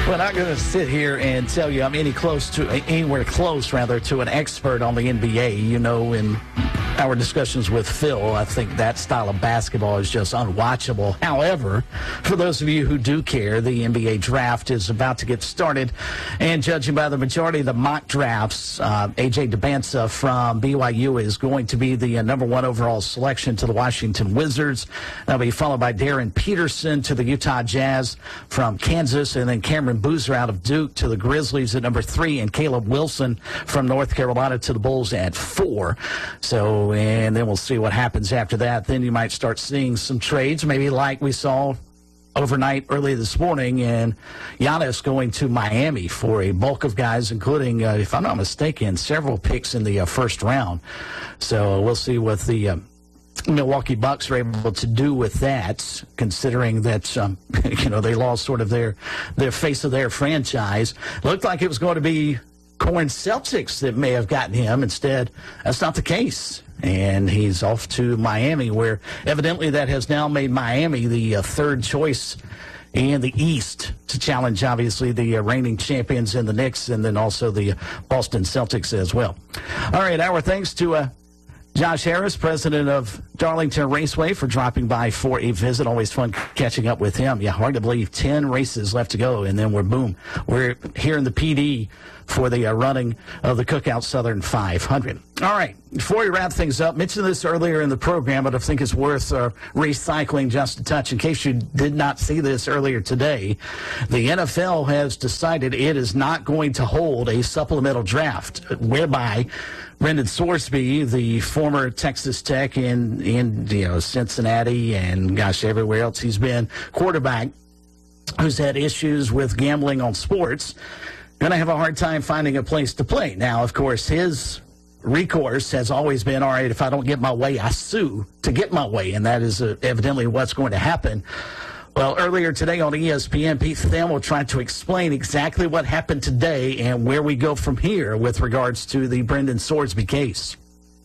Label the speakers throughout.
Speaker 1: Well, I'm not going to sit here and tell you I'm anywhere close to an expert on the NBA. You know, in our discussions with Phil, I think that style of basketball is just unwatchable. However, for those of you who do care, the NBA draft is about to get started. And judging by the majority of the mock drafts, A.J. Dybantsa from BYU is going to be the number one overall selection to the Washington Wizards. That'll be followed by Darren Peterson to the Utah Jazz from Kansas, and then Cameron Boozer out of Duke to the Grizzlies at number 3, and Caleb Wilson from North Carolina to the Bulls at 4. So, and then we'll see what happens after that. Then you might start seeing some trades, maybe like we saw overnight early this morning, and Giannis going to Miami for a bulk of guys, including, if I'm not mistaken, several picks in the first round. So we'll see what the Milwaukee Bucks are able to do with that, considering that, they lost sort of their face of their franchise. Looked like it was going to be Corn Celtics that may have gotten him. Instead, that's not the case. And he's off to Miami, where evidently that has now made Miami the third choice in the East to challenge, obviously, the reigning champions in the Knicks, and then also the Boston Celtics as well. All right, our thanks to Josh Harris, president of Darlington Raceway, for dropping by for a visit. Always fun catching up with him. Yeah, hard to believe 10 races left to go, and then we're here in the PD for the running of the Cookout Southern 500. All right, before we wrap things up, mentioned this earlier in the program, but I think it's worth recycling just a touch in case you did not see this earlier today. The NFL has decided it is not going to hold a supplemental draft, whereby Brendan Sorsby, the former Texas Tech in Cincinnati and, everywhere else he's been, quarterback who's had issues with gambling on sports, going to have a hard time finding a place to play. Now, of course, his recourse has always been, all right, if I don't get my way, I sue to get my way, and that is evidently what's going to happen. Well, earlier today on ESPN, Pete Thamel tried to explain exactly what happened today and where we go from here with regards to the Brendan Sorsby case.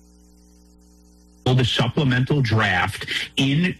Speaker 2: The supplemental draft in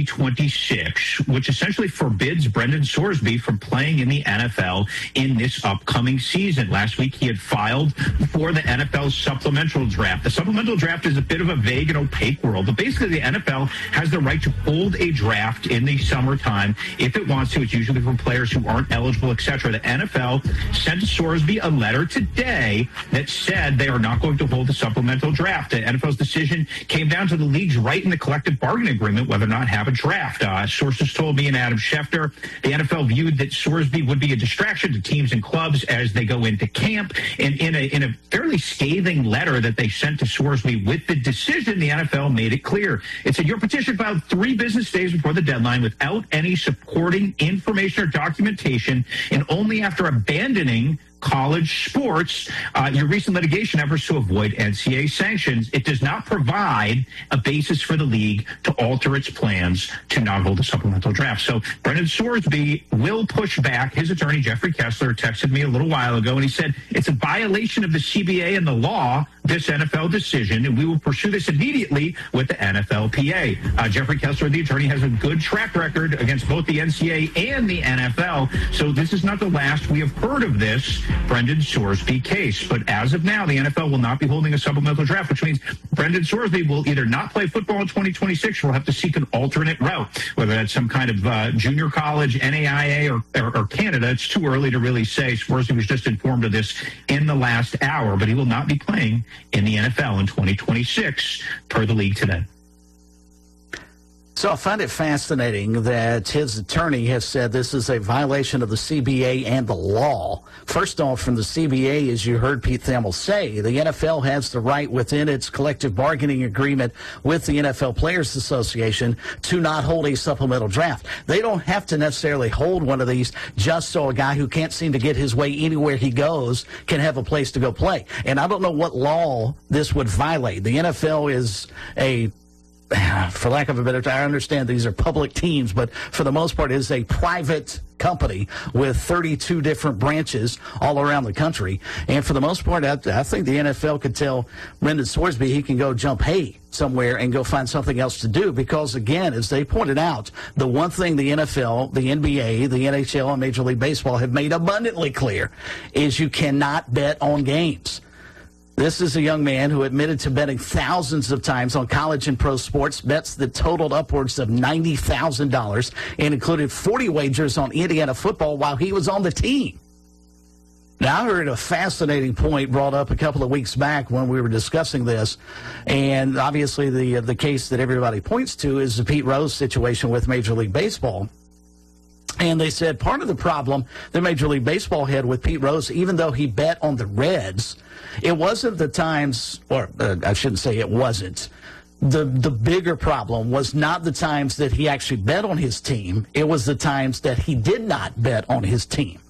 Speaker 2: 2026, which essentially forbids Brendan Sorsby from playing in the NFL in this upcoming season. Last week, he had filed for the NFL supplemental draft. The supplemental draft is a bit of a vague and opaque world, but basically the NFL has the right to hold a draft in the summertime if it wants to. It's usually for players who aren't eligible, etc. The NFL sent Sorsby a letter today that said they are not going to hold a supplemental draft. The NFL's decision came down to the league's right in the collective bargaining agreement whether or not have a draft. Sources told me and Adam Schefter the NFL viewed that Sorsby would be a distraction to teams and clubs as they go into camp. And in a fairly scathing letter that they sent to Sorsby with the decision, the NFL made it clear. It said, your petition filed 3 business days before the deadline without any supporting information or documentation, and only after abandoning college sports, your recent litigation efforts to avoid NCAA sanctions. It does not provide a basis for the league to alter its plans to not hold a supplemental draft. So Brendan Sorsby will push back. His attorney, Jeffrey Kessler, texted me a little while ago, and he said it's a violation of the CBA and the law, this NFL decision, and we will pursue this immediately with the NFLPA. Jeffrey Kessler, the attorney, has a good track record against both the NCAA and the NFL, so this is not the last we have heard of this Brendan Sorsby case. But as of now, the NFL will not be holding a supplemental draft, which means Brendan Sorsby will either not play football in 2026 or will have to seek an alternate route, whether that's some kind of junior college, NAIA, or Canada. It's too early to really say. Sorsby was just informed of this in the last hour, but he will not be playing in the NFL in 2026, per the league today.
Speaker 1: So I find it fascinating that his attorney has said this is a violation of the CBA and the law. First off, from the CBA, as you heard Pete Thamel say, the NFL has the right within its collective bargaining agreement with the NFL Players Association to not hold a supplemental draft. They don't have to necessarily hold one of these just so a guy who can't seem to get his way anywhere he goes can have a place to go play. And I don't know what law this would violate. The NFL is a for lack of a better term, I understand these are public teams, but for the most part, it is a private company with 32 different branches all around the country. And for the most part, I think the NFL could tell Brendan Sorsby he can go jump hay somewhere and go find something else to do because, again, as they pointed out, the one thing the NFL, the NBA, the NHL, and Major League Baseball have made abundantly clear is you cannot bet on games. This is a young man who admitted to betting thousands of times on college and pro sports, bets that totaled upwards of $90,000 and included 40 wagers on Indiana football while he was on the team. Now, I heard a fascinating point brought up a couple of weeks back when we were discussing this, and obviously the case that everybody points to is the Pete Rose situation with Major League Baseball. And they said part of the problem that Major League Baseball had with Pete Rose, even though he bet on the Reds, it wasn't the times, or I shouldn't say it wasn't. The bigger problem was not the times that he actually bet on his team. It was the times that he did not bet on his team.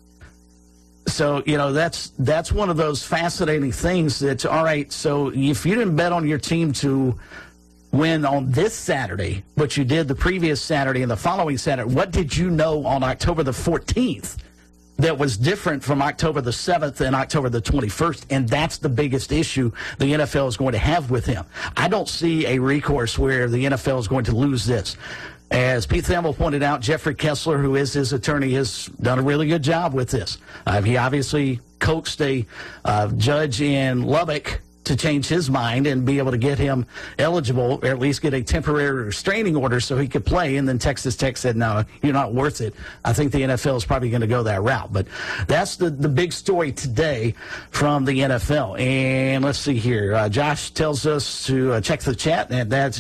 Speaker 1: So, that's one of those fascinating things that, all right, so if you didn't bet on your team to win on this Saturday, but you did the previous Saturday and the following Saturday, what did you know on October the 14th that was different from October the 7th and October the 21st? And that's the biggest issue the NFL is going to have with him. I don't see a recourse where the NFL is going to lose this. As Pete Thamel pointed out, Jeffrey Kessler, who is his attorney, has done a really good job with this. He obviously coaxed a judge in Lubbock to change his mind and be able to get him eligible, or at least get a temporary restraining order so he could play. And then Texas Tech said, no, you're not worth it. I think the NFL is probably going to go that route. But that's the big story today from the NFL. And let's see here. Josh tells us to check the chat, and that's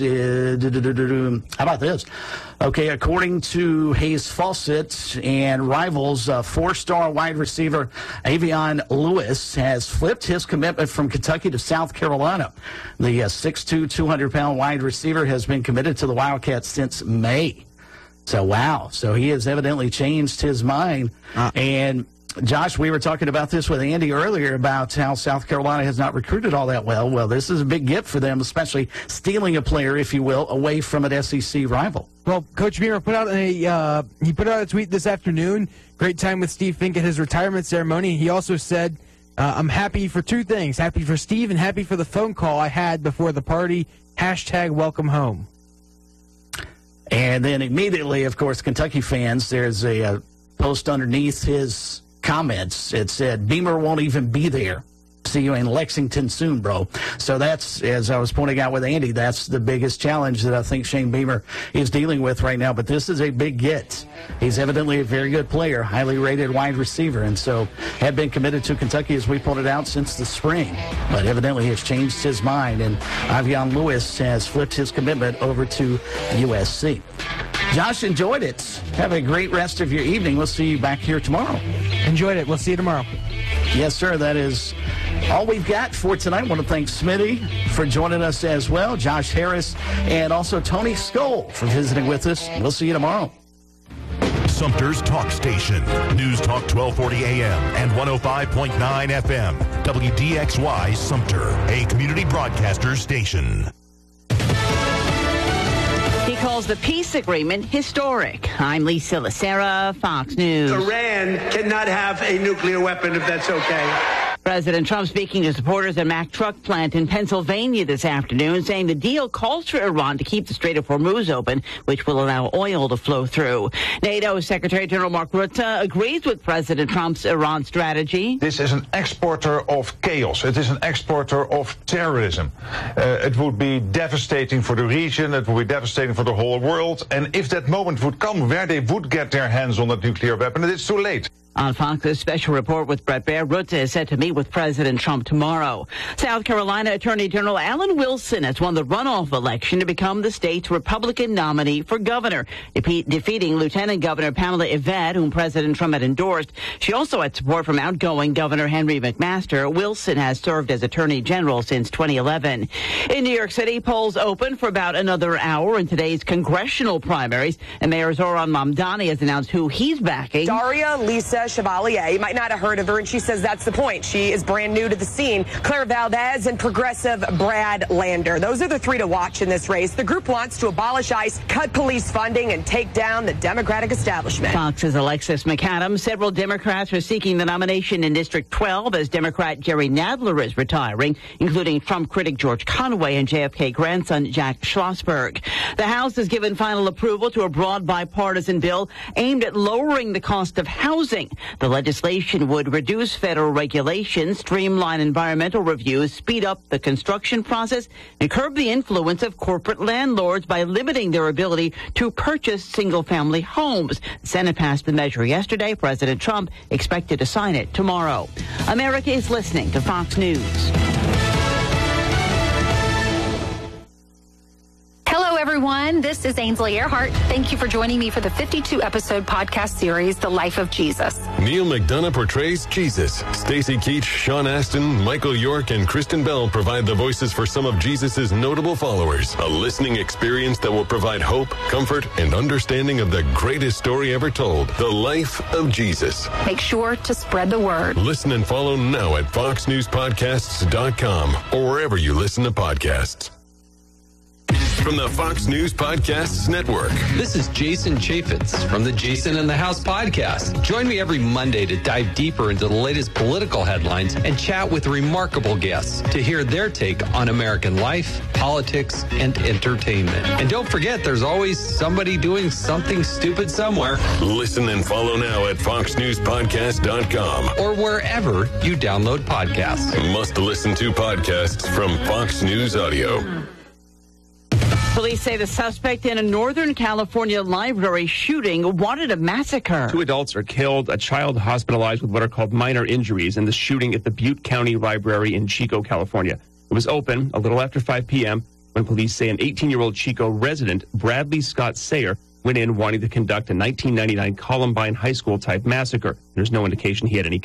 Speaker 1: how about this? Okay, according to Hayes Fawcett and Rivals, four-star wide receiver Avion Lewis has flipped his commitment from Kentucky to South Carolina. The 6'2", 200-pound wide receiver has been committed to the Wildcats since May. So, wow. So he has evidently changed his mind. And Josh, we were talking about this with Andy earlier about how South Carolina has not recruited all that well. Well, this is a big gift for them, especially stealing a player, if you will, away from an SEC rival.
Speaker 3: Well, Coach Beamer put out a tweet this afternoon. Great time with Steve Fink at his retirement ceremony. He also said, I'm happy for two things. Happy for Steve and happy for the phone call I had before the party. #welcome home.
Speaker 1: And then immediately, of course, Kentucky fans, there's a post underneath his comments. It said, Beamer won't even be there. See you in Lexington soon, bro. So that's, as I was pointing out with Andy, that's the biggest challenge that I think Shane Beamer is dealing with right now. But this is a big get. He's evidently a very good player, highly rated wide receiver, and so had been committed to Kentucky, as we pointed out, since the spring. But evidently has changed his mind, and Avion Lewis has flipped his commitment over to USC. Josh, enjoyed it. Have a great rest of your evening. We'll see you back here tomorrow.
Speaker 3: Enjoyed it. We'll see you tomorrow.
Speaker 1: Yes, sir. That is all we've got for tonight. I want to thank Smitty for joining us as well, Josh Harris, and also Tony Skoll for visiting with us. We'll see you tomorrow.
Speaker 4: Sumter's Talk Station. News Talk 1240 AM and 105.9 FM. WDXY Sumter, a community broadcaster station.
Speaker 5: He calls the peace agreement historic. I'm Lisa Lacera, Fox News.
Speaker 6: Iran cannot have a nuclear weapon if that's okay.
Speaker 5: President Trump speaking to supporters at Mack truck plant in Pennsylvania this afternoon, saying the deal calls for Iran to keep the Strait of Hormuz open, which will allow oil to flow through. NATO Secretary General Mark Rutte agrees with President Trump's Iran strategy.
Speaker 7: This is an exporter of chaos. It is an exporter of terrorism. It would be devastating for the region. It would be devastating for the whole world. And if that moment would come where they would get their hands on that nuclear weapon, it's too late.
Speaker 5: On Fox's special report with Brett Baer, Rutte is set to meet with President Trump tomorrow. South Carolina Attorney General Alan Wilson has won the runoff election to become the state's Republican nominee for governor, defeating Lieutenant Governor Pamela Yvette, whom President Trump had endorsed. She also had support from outgoing Governor Henry McMaster. Wilson has served as Attorney General since 2011. In New York City, polls open for about another hour in today's congressional primaries, and Mayor Zohran Mamdani has announced who he's backing.
Speaker 8: Daria Lisa Teresa Chevalier. You might not have heard of her, and she says that's the point. She is brand new to the scene. Claire Valdez and progressive Brad Lander. Those are the three to watch in this race. The group wants to abolish ICE, cut police funding, and take down the Democratic establishment.
Speaker 5: Fox's Alexis McAdams. Several Democrats are seeking the nomination in District 12 as Democrat Jerry Nadler is retiring, including Trump critic George Conway and JFK grandson Jack Schlossberg. The House has given final approval to a broad bipartisan bill aimed at lowering the cost of housing. The legislation would reduce federal regulations, streamline environmental reviews, speed up the construction process, and curb the influence of corporate landlords by limiting their ability to purchase single-family homes. The Senate passed the measure yesterday. President Trump expected to sign it tomorrow. America is listening to Fox News.
Speaker 9: Hello, everyone. This is Ainsley Earhart. Thank you for joining me for the 52-episode podcast series, The Life of Jesus.
Speaker 10: Neil McDonough portrays Jesus. Stacey Keach, Sean Astin, Michael York, and Kristen Bell provide the voices for some of Jesus' notable followers. A listening experience that will provide hope, comfort, and understanding of the greatest story ever told, The Life of Jesus.
Speaker 9: Make sure to spread the word.
Speaker 10: Listen and follow now at foxnewspodcasts.com or wherever you listen to podcasts. From the Fox News Podcasts Network.
Speaker 11: This is Jason Chaffetz from the Jason in the House podcast. Join me every Monday to dive deeper into the latest political headlines and chat with remarkable guests to hear their take on American life, politics, and entertainment. And don't forget, there's always somebody doing something stupid somewhere.
Speaker 10: Listen and follow now at foxnewspodcast.com
Speaker 11: or wherever you download podcasts.
Speaker 10: Must listen to podcasts from Fox News Audio.
Speaker 5: Police say the suspect in a Northern California library shooting wanted a massacre.
Speaker 12: 2 adults are killed, a child hospitalized with what are called minor injuries in the shooting at the Butte County Library in Chico, California. It was open a little after 5 p.m. when police say an 18-year-old Chico resident, Bradley Scott Sayer, went in wanting to conduct a 1999 Columbine High School-type massacre. There's no indication he had any